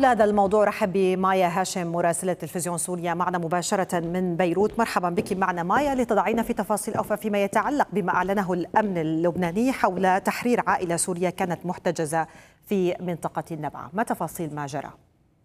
حول هذا الموضوع رحب بمايا هاشم مراسلة تلفزيون سوريا معنا مباشرة من بيروت. مرحبا بك معنا مايا لتضعينا في تفاصيل أوفى فيما يتعلق بما أعلنه الأمن اللبناني حول تحرير عائلة سورية كانت محتجزة في منطقة النبعة. ما تفاصيل ما جرى؟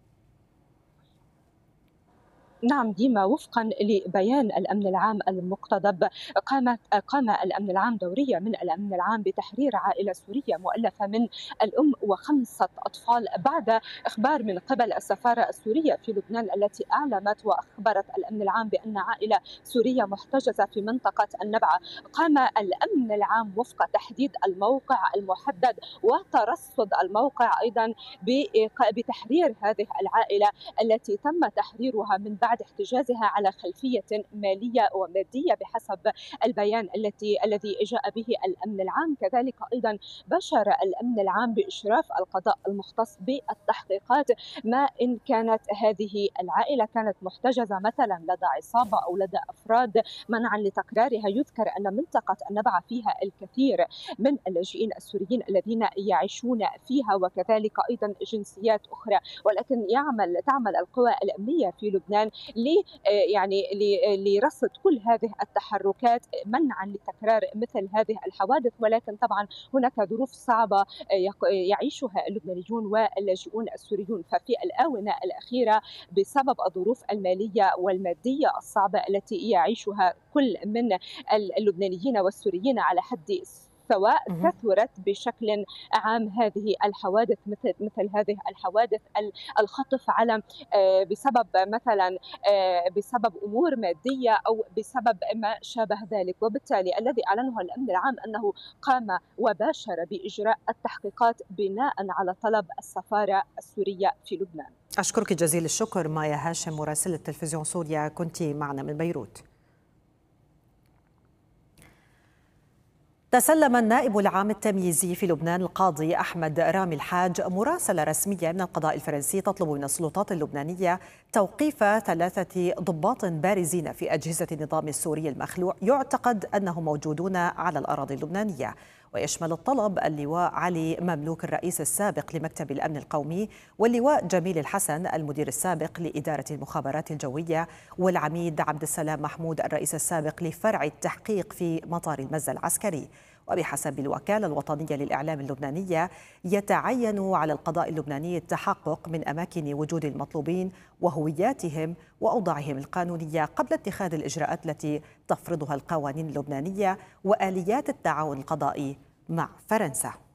نعم ديما، وفقا لبيان الأمن العام المقتضب قام الأمن العام دورية من الأمن العام بتحرير عائلة سورية مؤلفة من الأم وخمسة أطفال بعد إخبار من قبل السفارة السورية في لبنان التي أعلمت وأخبرت الأمن العام بأن عائلة سورية محتجزة في منطقة النبعة. قام الأمن العام وفق تحديد الموقع المحدد وترصد الموقع أيضا بتحرير هذه العائلة التي تم تحريرها من بعد احتجازها على خلفية مالية ومادية بحسب البيان الذي جاء به الأمن العام. كذلك أيضا بشر الأمن العام بإشراف القضاء المختص بالتحقيقات ما إن كانت هذه العائلة كانت محتجزة مثلا لدى عصابة أو لدى أفراد منعا لتكرارها. يذكر أن منطقة النبعة فيها الكثير من اللاجئين السوريين الذين يعيشون فيها وكذلك أيضا جنسيات أخرى، ولكن تعمل القوى الأمنية في لبنان لرصد كل هذه التحركات منعا لتكرار مثل هذه الحوادث. ولكن طبعا هناك ظروف صعبة يعيشها اللبنانيون واللاجئون السوريون، ففي الآونة الأخيرة بسبب الظروف المالية والمادية الصعبة التي يعيشها كل من اللبنانيين والسوريين على حد سواء، كثرت بشكل عام هذه الحوادث مثل هذه الحوادث الخطف على بسبب مثلا بسبب امور ماديه او بسبب ما شابه ذلك. وبالتالي الذي اعلنه الامن العام انه قام وباشر باجراء التحقيقات بناء على طلب السفاره السوريه في لبنان. أشكرك جزيل الشكر مايا هاشم مراسلة تلفزيون سوريا، كنت معنا من بيروت. تسلم النائب العام التمييزي في لبنان القاضي أحمد رامي الحاج مراسلة رسمية من القضاء الفرنسي تطلب من السلطات اللبنانية توقيف 3 ضباط بارزين في أجهزة النظام السوري المخلوع يعتقد أنهم موجودون على الأراضي اللبنانية. ويشمل الطلب اللواء علي مملوك الرئيس السابق لمكتب الأمن القومي، واللواء جميل الحسن المدير السابق لإدارة المخابرات الجوية، والعميد عبد السلام محمود الرئيس السابق لفرع التحقيق في مطار المزة العسكري. وبحسب الوكالة الوطنية للإعلام اللبنانية يتعين على القضاء اللبناني التحقق من أماكن وجود المطلوبين وهوياتهم وأوضاعهم القانونية قبل اتخاذ الإجراءات التي تفرضها القوانين اللبنانية وآليات التعاون القضائي مع فرنسا.